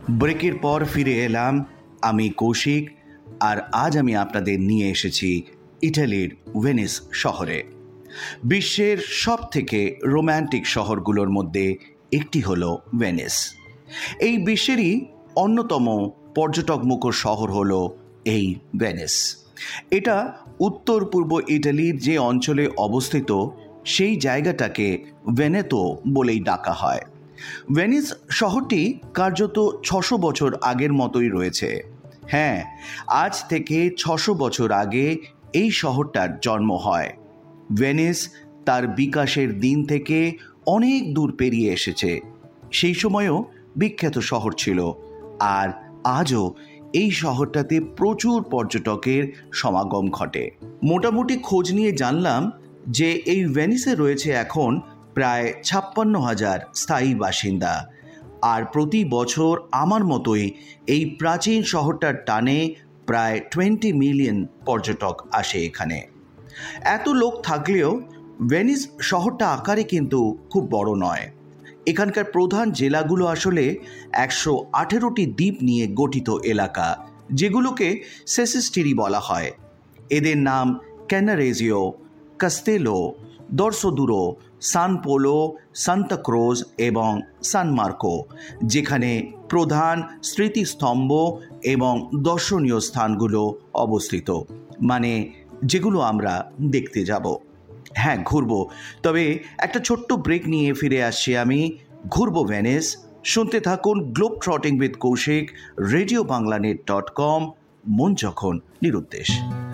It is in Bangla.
ব্রেকের পর ফিরে এলাম আমি কৌশিক, আর আজ আমি আপনাদের নিয়ে এসেছি ইটালির ভেনিস শহরে। বিশ্বের সব থেকে রোম্যান্টিক শহরগুলোর মধ্যে একটি হলো ভেনিস। এই বিশ্বেরই অন্যতম পর্যটকমুখর শহর হলো এই ভেনিস। এটা উত্তর পূর্ব ইটালির যে অঞ্চলে অবস্থিত সেই জায়গাটাকে ভেনেতো বলেই ডাকা হয়। ভেনিস শহরটি কার্যত 600 বছর আগের মতোই রয়েছে। হ্যাঁ, আজ থেকে 600 বছর আগে এই শহরটার জন্ম হয়। ভেনিস তার বিকাশের দিন থেকে অনেক দূর পেরিয়ে এসেছে। সেই সময়ও বিখ্যাত শহর ছিল, আর আজও এই শহরটাতে প্রচুর পর্যটকের সমাগম ঘটে। মোটামুটি খোঁজ নিয়ে জানলাম যে এই ভেনিসে রয়েছে এখন প্রায় 56,000 স্থায়ী বাসিন্দা, আর প্রতি বছর আমার মতোই এই প্রাচীন শহরটার টানে প্রায় 20 মিলিয়ন পর্যটক আসে এখানে। এত লোক থাকলেও ভেনিস শহরটা আকারে কিন্তু খুব বড় নয়। এখানকার প্রধান জেলাগুলো আসলে 118টি দ্বীপ নিয়ে গঠিত এলাকা, যেগুলোকে সেসিস্টিরি বলা হয়। এদের নাম ক্যানারেজিও, কাস্তেলো, দর্সোদুরো, সান পোলো, সান্তা ক্রুজ এবং সান মার্কো, যেখানে প্রধান স্মৃতিস্তম্ভ এবং দর্শনীয় স্থানগুলো অবস্থিত, মানে যেগুলো আমরা দেখতে যাব। হ্যাঁ, ঘুরবো, তবে একটা ছোট্ট ব্রেক নিয়ে ফিরে আসছি আমি। ঘুরবো ভেনিস। শুনতে থাকুন গ্লোব ট্রটিং উইথ কৌশিক, রেডিও বাংলানেট.com, মন যখন নিরুদ্দেশ।